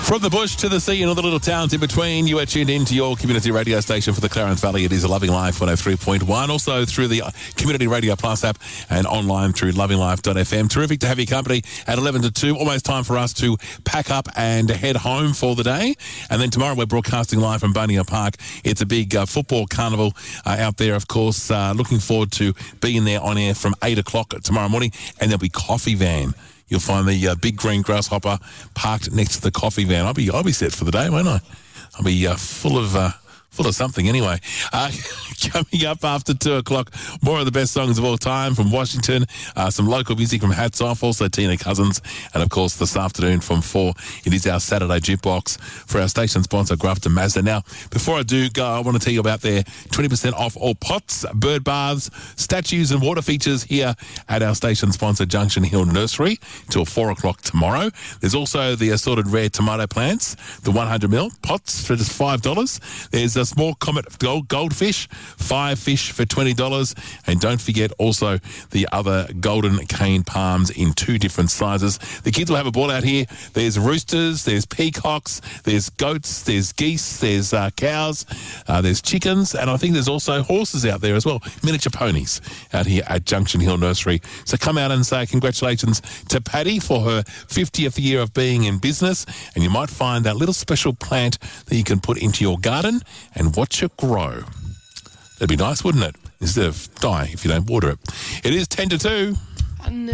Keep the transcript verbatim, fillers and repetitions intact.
From the bush to the sea and all the little towns in between, you are tuned in to your community radio station for the Clarence Valley. It is a Loving Life one oh three point one. Also through the Community Radio Plus app and online through loving life dot f m. Terrific to have your company at eleven to two. Almost time for us to pack up and head home for the day. And then tomorrow we're broadcasting live from Bunya Park. It's a big uh, football carnival uh, out there, of course. Uh, looking forward to being there on air from eight o'clock tomorrow morning. And there'll be coffee van. You'll find the uh, big green grasshopper parked next to the coffee van. I'll be I'll be set for the day, won't I? I'll be uh, full of uh, full of something anyway. Uh, coming up after two o'clock, more of the best songs of all time from Washington, uh, some local music from Hats Off, also Tina Cousins, and of course this afternoon from four, it is our Saturday Jukebox for our station sponsor, Grafton Mazda. Now, before I do go, I want to tell you about their twenty percent off all pots, bird baths, statues and water features here at our station sponsor, Junction Hill Nursery, till four o'clock tomorrow. There's also the assorted rare tomato plants, the one hundred mil pots for just five dollars. There's a small comet gold, goldfish, five fish for twenty dollars. And don't forget also the other golden cane palms in two different sizes. The kids will have a ball out here. There's roosters, there's peacocks, there's goats, there's geese, there's uh, cows, uh, there's chickens, and I think there's also horses out there as well, miniature ponies out here at Junction Hill Nursery. So come out and say congratulations to Patty for her fiftieth year of being in business, and you might find that little special plant that you can put into your garden and watch it grow. That'd be nice, wouldn't it? Instead of die if you don't water it. It is ten to two.